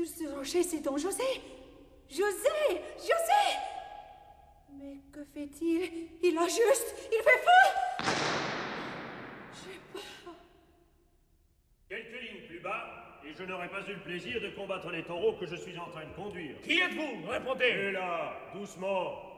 Sous ce rocher, c'est donc José. José! José! Mais que fait-il? Il a juste... Il fait feu! J'ai peur. Quelques lignes plus bas, et je n'aurais pas eu le plaisir de combattre les taureaux que je suis en train de conduire. Qui êtes-vous? Répondez! Et là, doucement.